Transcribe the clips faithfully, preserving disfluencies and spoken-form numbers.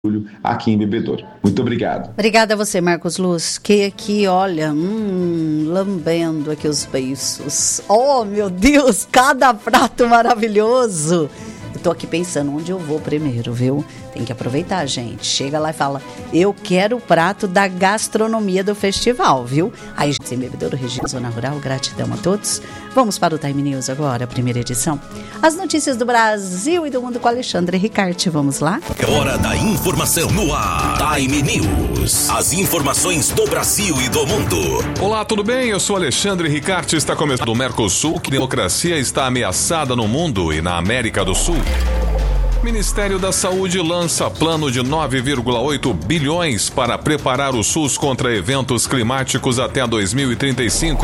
aqui em Bebedouro. Muito obrigado. Obrigada a você, Marcos Luz, que aqui, olha, hum, lambendo aqui os beiços. Oh, meu Deus, cada prato maravilhoso. Eu tô aqui pensando onde eu vou primeiro, viu? Tem que aproveitar, gente. Chega lá e fala, eu quero o prato da gastronomia do festival, viu? Aí, gente, em Bebedouro, região Zona Rural, gratidão a todos. Vamos para o Time News agora, primeira edição. As notícias do Brasil e do mundo com Alexandre Ricarte. Vamos lá? É hora da informação no ar. Time News. As informações do Brasil e do mundo. Olá, tudo bem? Eu sou Alexandre Ricarte. Está começando o Mercosul, que a democracia está ameaçada no mundo e na América do Sul. Ministério da Saúde lança plano de nove vírgula oito bilhões para preparar o SUS contra eventos climáticos até dois mil e trinta e cinco.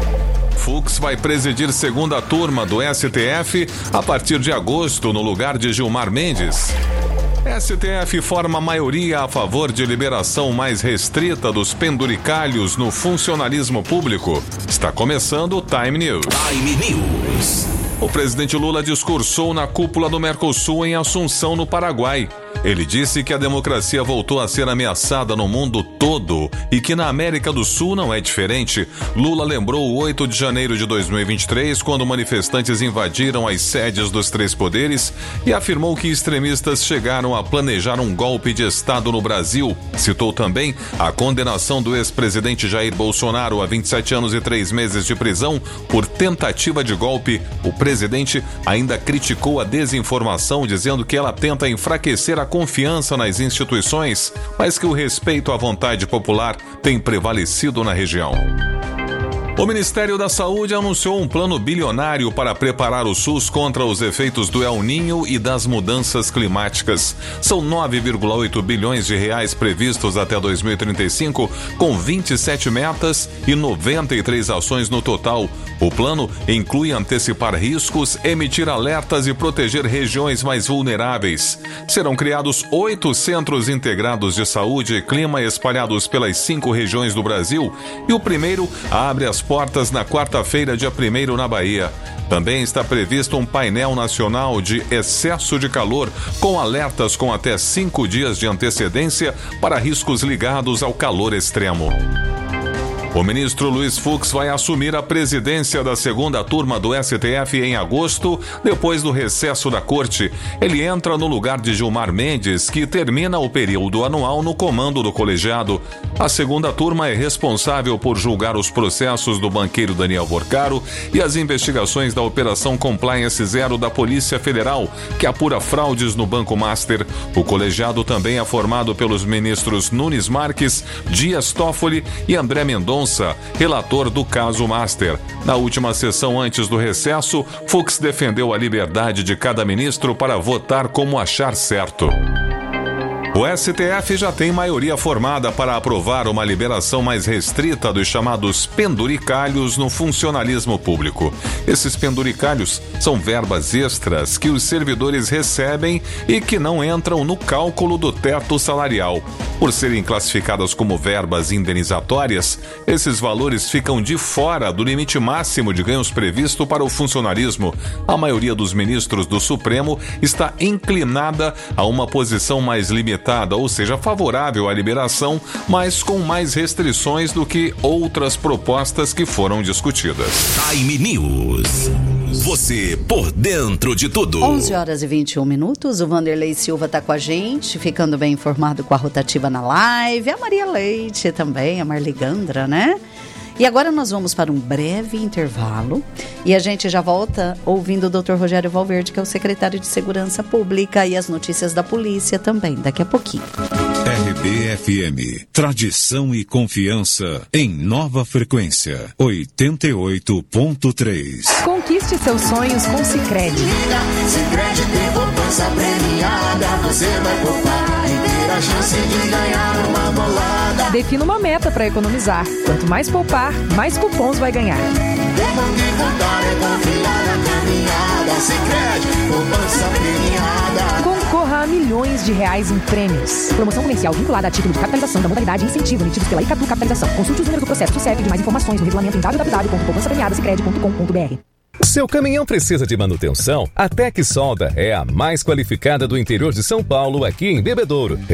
Fux vai presidir segunda turma do S T F a partir de agosto, no lugar de Gilmar Mendes. S T F forma maioria a favor de liberação mais restrita dos penduricalhos no funcionalismo público. Está começando o Time News. Time News. O presidente Lula discursou na cúpula do Mercosul em Assunção, no Paraguai. Ele disse que a democracia voltou a ser ameaçada no mundo todo e que na América do Sul não é diferente. Lula lembrou o oito de janeiro de dois mil e vinte e três, quando manifestantes invadiram as sedes dos três poderes, e afirmou que extremistas chegaram a planejar um golpe de Estado no Brasil. Citou também a condenação do ex-presidente Jair Bolsonaro a vinte e sete anos e três meses de prisão por tentativa de golpe. O presidente ainda criticou a desinformação, dizendo que ela tenta enfraquecer a confiança nas instituições, mas que o respeito à vontade popular tem prevalecido na região. O Ministério da Saúde anunciou um plano bilionário para preparar o SUS contra os efeitos do El Niño e das mudanças climáticas. São nove vírgula oito bilhões de reais previstos até dois mil e trinta e cinco, com vinte e sete metas e noventa e três ações no total. O plano inclui antecipar riscos, emitir alertas e proteger regiões mais vulneráveis. Serão criados oito centros integrados de saúde e clima espalhados pelas cinco regiões do Brasil, e o primeiro abre as portas na quarta-feira, dia primeiro, na Bahia. Também está previsto um painel nacional de excesso de calor, com alertas com até cinco dias de antecedência para riscos ligados ao calor extremo. O ministro Luiz Fux vai assumir a presidência da segunda turma do S T F em agosto, depois do recesso da corte. Ele entra no lugar de Gilmar Mendes, que termina o período anual no comando do colegiado. A segunda turma é responsável por julgar os processos do banqueiro Daniel Borcaro e as investigações da Operação Compliance Zero da Polícia Federal, que apura fraudes no Banco Master. O colegiado também é formado pelos ministros Nunes Marques, Dias Toffoli e André Mendonça, relator do caso Master. Na última sessão antes do recesso, Fux defendeu a liberdade de cada ministro para votar como achar certo. O S T F já tem maioria formada para aprovar uma liberação mais restrita dos chamados penduricalhos no funcionalismo público. Esses penduricalhos são verbas extras que os servidores recebem e que não entram no cálculo do teto salarial. Por serem classificadas como verbas indenizatórias, esses valores ficam de fora do limite máximo de ganhos previsto para o funcionalismo. A maioria dos ministros do Supremo está inclinada a uma posição mais limitada, ou seja, favorável à liberação, mas com mais restrições do que outras propostas que foram discutidas. Time News. Você por dentro de tudo. onze horas e vinte e um minutos. O Vanderlei Silva está com a gente, ficando bem informado com a rotativa na live. A Maria Leite também, a Marli Gandra, né? E agora nós vamos para um breve intervalo e a gente já volta ouvindo o doutor Rogério Valverde, que é o secretário de Segurança Pública, e as notícias da polícia também, daqui a pouquinho. R B F M, tradição e confiança em nova frequência, oitenta e oito ponto três. Conquiste seus sonhos com Sicredi. Sicredi tem poupança premiada, você vai poupar e ter a chance de ganhar uma bolada. Defina uma meta para economizar. Quanto mais poupar, mais cupons vai ganhar. É bom de contar, é confiar na caminhada. Sicredi, poupança premiada. Concorra a milhões de reais em prêmios. Promoção comercial vinculada a título de capitalização da modalidade incentivo emitidos pela Icatu Capitalização. Consulte os números do processo do C E P e de mais informações no regulamento em w w w ponto poupança premiada sicredi ponto com ponto b r. Seu caminhão precisa de manutenção? A Tec Solda é a mais qualificada do interior de São Paulo, aqui em Bebedouro.